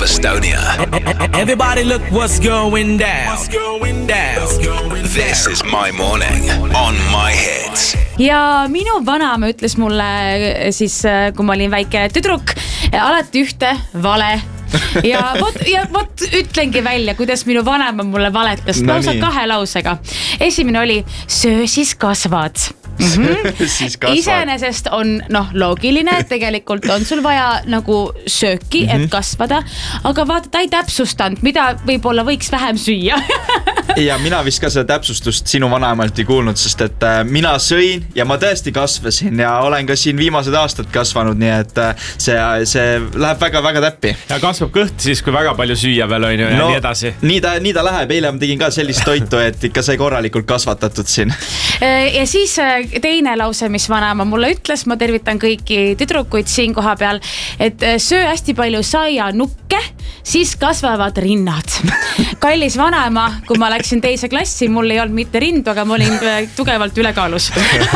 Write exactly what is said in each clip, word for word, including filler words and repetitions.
Estonia. Everybody look what's going down. What's going down. This is my morning on my hits. Ja minu vanaema ütles mulle siis, kui ma olin väike tüdruk, alati ühte vale. Ja vot, ja vot ütlengi välja, kuidas minu vanaema mulle valetas no lausa kahe lausega. Esimene oli, söö siis kasvad. Mm-hmm. Iseenesest on noh, loogiline, et tegelikult on sul vaja nagu sööki, et kasvada, aga vaata, ta ei täpsustanud, mida võib-olla võiks vähem süüa. Ja mina vist ka seda täpsustust sinu vanaemalt ei kuulnud, sest et mina sõin ja ma tõesti kasvasin ja olen ka siin viimased aastad kasvanud, nii et see, see läheb väga-väga täppi. Ja kasvab kõht siis, kui väga palju süüa veel on ju ja no, nii edasi. Nii ta, nii ta läheb, eile ma tegin ka sellist toitu, et ikka sai korralikult kasvatatud siin. Ja siis teine lause, mis vanaema mulle ütles, ma tervitan kõiki tüdrukuid siin koha peal, et söö hästi palju saia nukke, siis kasvavad rinnad. Kallis vanaema, kui ma läksin teise klassi, mul ei olnud mitte rindu, aga ma olin tugevalt ülekaalus.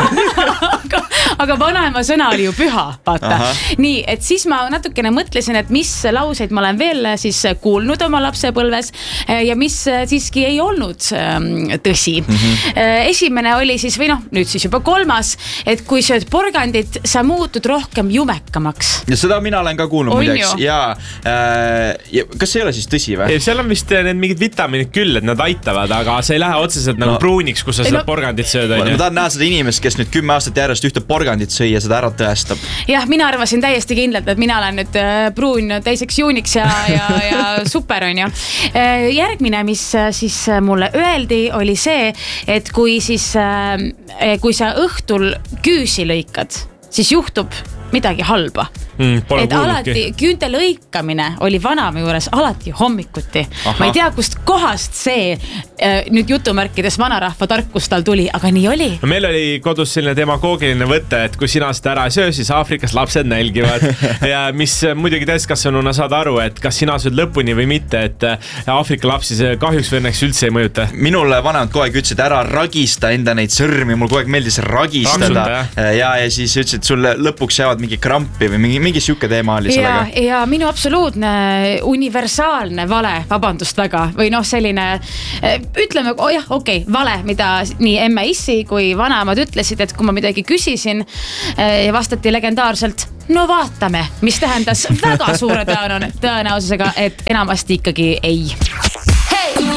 aga, aga vanaema sõna oli ju püha, vaata. Aha. Nii, et siis ma natukene mõtlesin, et mis lauseid ma olen veel siis kuulnud oma lapsepõlves ja mis siiski ei olnud tõsi. Mm-hmm. Esimene oli siis, või noh, nüüd siis juba kolmas, et kui sööd porgandit, sa muutud rohkem jumekamaks. Ja seda mina olen ka kuulnud muideks. Ja, äh, ja kas see ei ole siis tõsi või? Seal on vist need mingid vitamiinid küll, et nad aitavad, aga see ei lähe otseselt nagu no, pruuniks, kus sa seda no, porgandit sööd. Ma, ma tahan näha seda inimest, kes nüüd kümme aastat järjest ühte porgandit sõi ja seda ära tõestab. Jah, mina arvasin täiesti kindlalt, et mina olen nüüd pruun teiseks juuniks ja, ja, ja super on ju. Järgmine, mis siis mulle öeldi, oli see, et kui siis, kui sa õhtul küüsi lõikad, siis juhtub midagi halba. Mm, et alati küünte lõikamine oli vanaema juures alati hommikuti. Aha. Ma ei tea, kust kohast see äh, nüüd jutumärkides vanarahva tarkus tal tuli, aga nii oli. No, meil oli kodus selline demagoogiline võte, et kui sina seda ära söö, siis Aafrikas lapsed nälgivad. Ja mis muidugi täiskasvanuna saad aru, et kas sina sööd lõpuni või mitte, et Aafrika lapsi see kahjuks või õnneks üldse ei mõjuta. Minule vanemad kogu aeg ütlesid, ära ragista enda neid sõrmi, mul kogu aeg meeldis ragistada. Raksuta, ja, ja siis ütlesid, sul lõpuks jäävad mingi krampi või mingi mingi siuke teema oli sellega. Ja, ja minu absoluutne universaalne vale, vabandust väga, või noh selline, ütleme, oh jah, okei, okay, vale, mida nii emme issi kui vanaemad ütlesid, et kui ma midagi küsisin ja vastati legendaarselt, no vaatame, mis tähendas väga suure tõenäosusega, et enamasti ikkagi ei. Hey!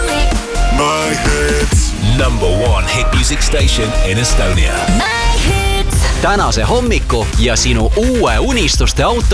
My hits. Number one hit music station in Estonia. tänase hommiku ja sinu uue unistuste auto